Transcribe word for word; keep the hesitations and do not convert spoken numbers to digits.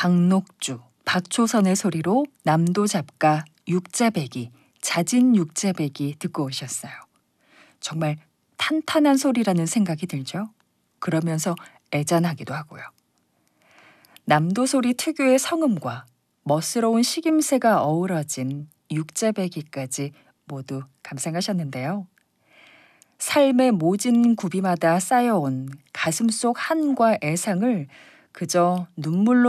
박녹주, 박초선의 소리로 남도 잡가 육자배기, 잦은 육자배기 듣고 오셨어요. 정말 탄탄한 소리라는 생각이 들죠. 그러면서 애잔하기도 하고요. 남도 소리 특유의 성음과 멋스러운 식임새가 어우러진 육자배기까지 모두 감상하셨는데요. 삶의 모진 구비마다 쌓여온 가슴속 한과 애상을 그저 눈물로